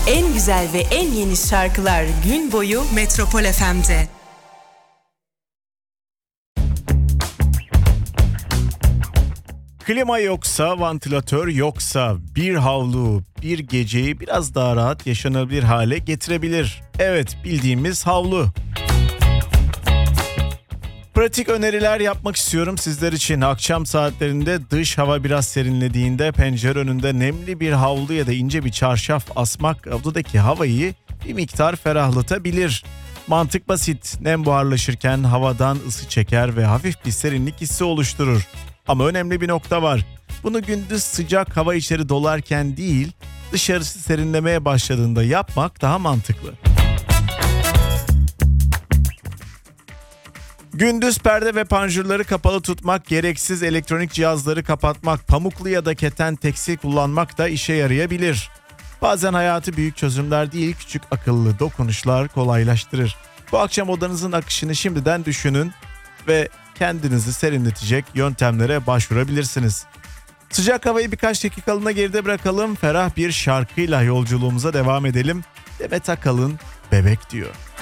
En güzel ve en yeni şarkılar gün boyu Metropol FM'de. Klima yoksa, vantilatör yoksa bir havlu bir geceyi biraz daha rahat yaşanabilir hale getirebilir. Evet, bildiğimiz havlu. Pratik öneriler yapmak istiyorum sizler için. Akşam saatlerinde dış hava biraz serinlediğinde pencere önünde nemli bir havlu ya da ince bir çarşaf asmak odadaki havayı bir miktar ferahlatabilir. Mantık basit. Nem buharlaşırken havadan ısı çeker ve hafif bir serinlik hissi oluşturur. Ama önemli bir nokta var. Bunu gündüz sıcak hava içeri dolarken değil, dışarısı serinlemeye başladığında yapmak daha mantıklı. Gündüz perde ve panjurları kapalı tutmak, gereksiz elektronik cihazları kapatmak, pamuklu ya da keten tekstil kullanmak da işe yarayabilir. Bazen hayatı büyük çözümler değil, küçük akıllı dokunuşlar kolaylaştırır. Bu akşam odanızın akışını şimdiden düşünün ve kendinizi serinletecek yöntemlere başvurabilirsiniz. Sıcak havayı birkaç dakikalığına geride bırakalım, ferah bir şarkıyla yolculuğumuza devam edelim. Demet Akalın Bebek diyor.